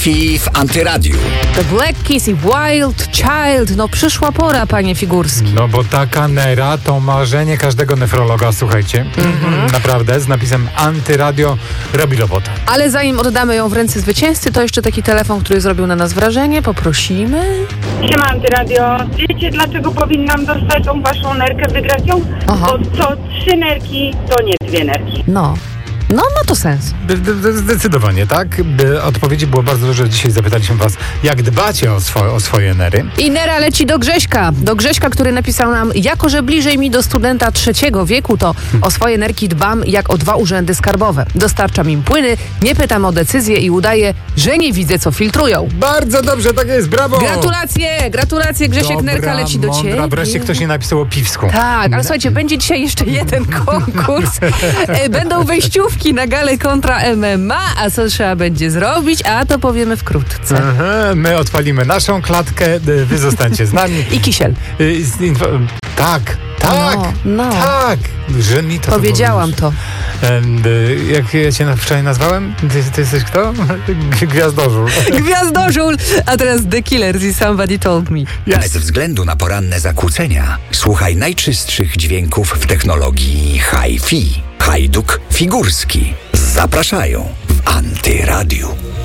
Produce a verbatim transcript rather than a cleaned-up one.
Fi w Antyradiu. The Black Keys i Wild Child. No przyszła pora, panie Figurski. No bo taka nera to marzenie każdego nefrologa, słuchajcie. Mm-hmm. Naprawdę, z napisem Antyradio robi robotę. Ale zanim oddamy ją w ręce zwycięzcy, to jeszcze taki telefon, który zrobił na nas wrażenie. Poprosimy. Siema Antyradio. Wiecie, dlaczego powinnam dostać tą waszą nerkę, wygrać ją? Aha. Bo co trzy nerki, to nie dwie nerki. No. No, ma to sens. Zdecydowanie, tak? Odpowiedzi było bardzo dużo. Dzisiaj zapytaliśmy was, jak dbacie o, swo- o swoje nery. I nera leci do Grześka. Do Grześka, który napisał nam: jako że bliżej mi do studenta trzeciego wieku, to o swoje nerki dbam jak o dwa urzędy skarbowe. Dostarczam im płyny, nie pytam o decyzję i udaję, że nie widzę, co filtrują. Bardzo dobrze, tak jest, brawo! Gratulacje, gratulacje, Grzesiek. Dobra, nerka leci do mądra. ciebie. Wreszcie ktoś nie napisał o piwsku. Tak, ale słuchajcie, będzie dzisiaj jeszcze jeden konkurs. E, Będą wejściówki na galę kontra M M A, a co trzeba będzie zrobić, a to powiemy wkrótce. Aha, my odpalimy naszą klatkę, wy zostańcie z nami. I kisiel. Y, z info- Tak, tak, No, no. tak. Że mi to Powiedziałam to. And, y, jak ja cię na- wczoraj nazwałem? Ty, ty jesteś kto? Gwiazdożul. Gwiazdożul! A teraz The Killers i Somebody Told Me. Bez względu na poranne zakłócenia, słuchaj najczystszych dźwięków w technologii Hi-Fi. Hajduk Figurski. Zapraszają w Antyradiu.